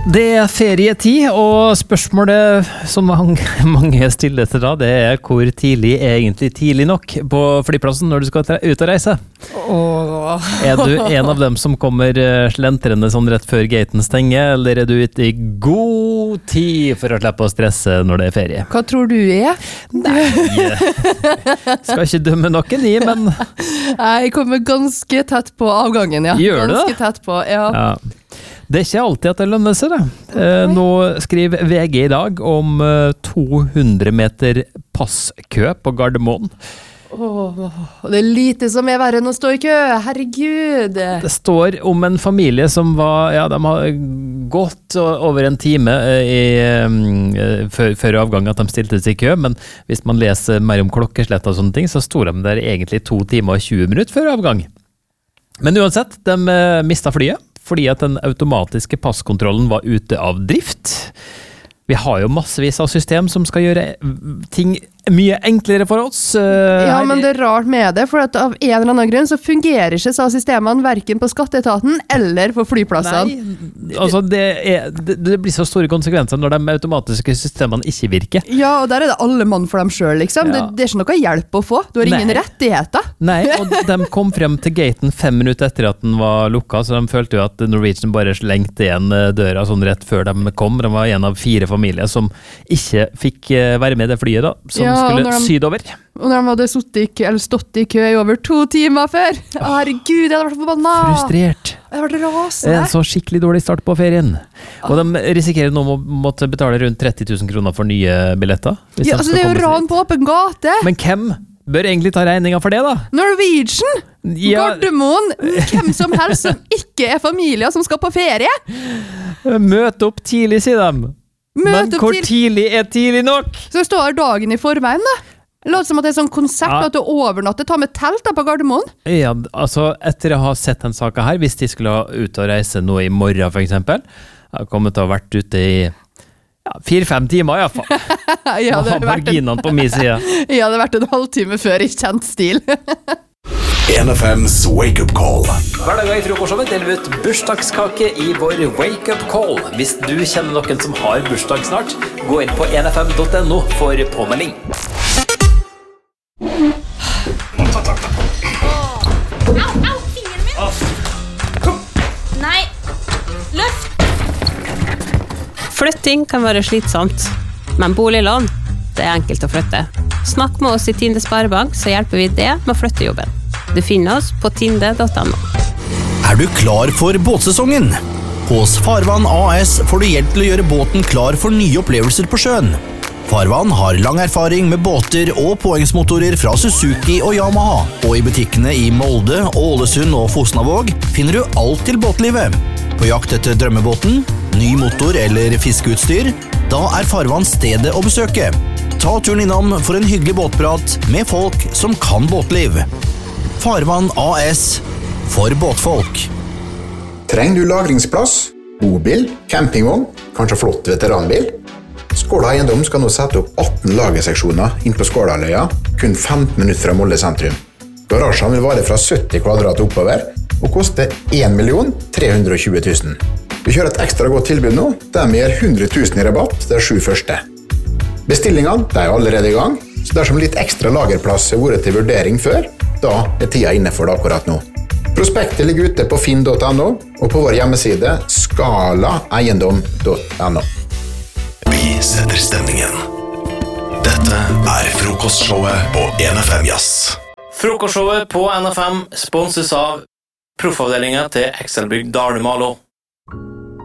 Det ferietid, og spørsmålet som mange stiller til da, det hvor tidlig egentlig tidlig nok på flyplassen når du skal ut og reise. Du en av dem som kommer slentrende sånn rett før gaten stenger, eller du ute i god tid for å slippe å stresse når det ferie? Hva tror du Nei, skal ikke dømme noen i, men... Jeg kommer ganske tett på avgangen, ja. Gjør du det? Ganske tett på, ja. Det ikke alltid at det lønner seg, det. Nå skriver VG i dag om 200 meter passkø på Gardermoen. Det lite som verre enn å stå i kø, herregud. Det står om en familie som de har gått over en time før avgang at de stilte seg i kø, men hvis man leser mer om klokkeslett og sånne ting, så står de der egentlig 2 timer og 20 minutter før avgang. Men uansett, de mistet flyet, fordi at den automatiske passkontrollen var ute av drift. Vi har jo massevis av system som skal gjøre ting mye enklere for oss. Ja, men det rart med det, for at av en eller annen grunn så fungerer ikke så systemene hverken på skatteetaten eller på flyplassene. Nei, altså det blir så store konsekvenser når de automatiske systemene ikke virker. Ja, og der det alle mann for dem selv, liksom. Ja. Det ikke noe hjelp å få. Du har ingen rettigheter. Nei, og de kom frem til gaten 5 minutter etter at den var lukket, så de følte jo at Norwegian bare slengte igjen døra sånn rett før de kom. De var en av 4 familier som ikke fikk være med i det flyet da, som skulle sydover. Og når de hadde stått i kø i over 2 timer før. Herregud, jeg hadde vært forbanna. Frustrert. Jeg hadde vært rasende. En så skikkelig dårlig start på ferien. Og de risikerer nå å måtte betale rundt 30 000 kroner for nye billetter. Ja, altså det er jo ran på åpen gate. Men hvem bør egentlig ta regninga for det da? Norwegian! Ja. Gardermoen! Hvem som helst som ikke er familier som skal på ferie. Møt opp tidlig, sier de. Men hvor tidlig er tidlig nok? Så står dagen i forveien da. Låt som at det er sånn konsept at du overnatter, ta med telt da på Gardermoen. Ja, altså etter å ha sett den saken her, hvis de skulle ha ut og reise nå i morgen for eksempel, jeg kommer til å ha vært ute i 4-5 timer i hvert fall. Ja, det har marginene på min side. Ja, det har vært en halvtime før i kjent stil. 1FM's Wake Up Call. Hver dag i frokostshowet deler vi ut bursdagskake i vår Wake Up Call. Hvis du kjenner noen som har bursdag snart, gå inn på 1fm.no for påmelding. Au, fingeren min! Nei, løft! Flytting kan være slitsomt, men boliglån, det er enkelt å flytte. Snakk med oss i Tinde Sparebank, så hjelper vi det med å flytte jobben. Du finner oss på tinde.no. Er du klar for båtsesongen? Hos Farvann AS får du hjelp til å gjøre båten klar for nye opplevelser på sjøen. Farvann har lang erfaring med båter og påhengsmotorer fra Suzuki og Yamaha, og i butikkene i Molde, Ålesund og Fosnavåg finner du alt til båtlivet. På jakt etter drømmebåten, ny motor eller fiskeutstyr, da er Farvann stedet å besøke. Ta turen innom for en hyggelig båtprat med folk som kan båtliv. Farvann AS for båtfolk. Trenger du lagringsplass, bobil, campingvogn, kanskje flott veteranbil? Skåla Eiendom skal nå sette opp 18 lagerseksjoner inn på Skålaløya, kun 15 minutter fra Molde sentrum. Garasjen vil vare fra 70 kvadrat oppover og koste 1 320 000. Vi kjører et ekstra godt tilbud nå, der vi gir 100 000 i rabatt de 7 første. Bestillingene er allerede i gang, så dersom litt ekstra lagerplass har vært til vurdering før, da er tida inne for det akkurat nå. Prospektet ligger ute på finn.no og på vår hjemmeside skalaeiendom.no. Vi setter stemningen. Dette er frokostshowet på 1FM Jazz. Frokostshowet på NFM sponses av proffavdelingen til Excelbygg Darne Malo.